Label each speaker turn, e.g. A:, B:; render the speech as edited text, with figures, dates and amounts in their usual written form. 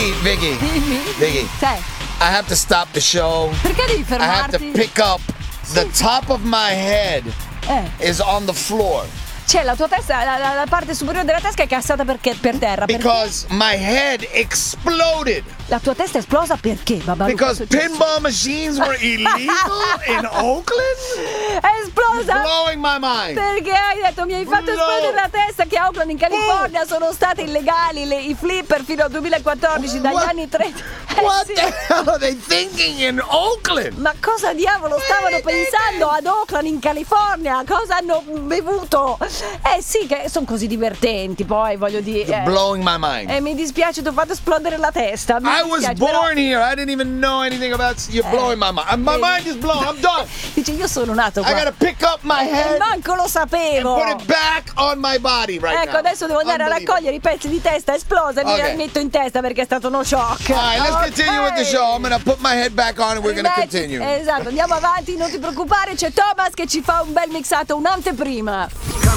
A: Vicky.
B: Dimmi.
A: Vicky.
B: Sai,
A: I have to stop the show.
B: perché devi
A: I have to
B: fermarti?
A: pick up. The top of my head
B: Eh.
A: is on the floor.
B: C'è la tua testa, la parte superiore della testa è cassata per terra. Perché?
A: Because my head exploded.
B: La tua testa è esplosa perché, Babalu?
A: Because pinball machines were illegal in Oakland?
B: È esplosa
A: Blowing my mind.
B: perché hai detto mi hai fatto
A: No.
B: esplodere la testa che a Oakland in California sono state illegali i flipper fino al 2014 dagli
A: What?
B: anni 30.
A: What
B: Sì.
A: the hell are they thinking in Oakland?
B: Ma cosa diavolo stavano pensando ad Oakland in California? Cosa hanno bevuto? Sì, che sono così divertenti, poi voglio dire.
A: Blowing my mind.
B: Mi dispiace, ti ho fatto esplodere la testa. Mi
A: I was
B: dispiace,
A: born here. I didn't even know anything about. You're blowing my mind. My mind is blown. I'm done.
B: Dice, io sono nato qua.
A: I gotta pick up my head
B: Manco lo
A: and
B: sapevo.
A: put it back on my body right
B: Ecco,
A: now.
B: adesso devo andare a
A: Unbelievable.
B: raccogliere i pezzi di testa esplosa e mi
A: Ok.
B: rimetto in testa perché è stato uno shock.
A: All right, let's continue with the show. I'm gonna put my head back on and we're gonna
B: Invece-
A: continue.
B: Esatto, andiamo avanti, non ti preoccupare, c'è Thomas che ci fa un bel mixato, un'anteprima.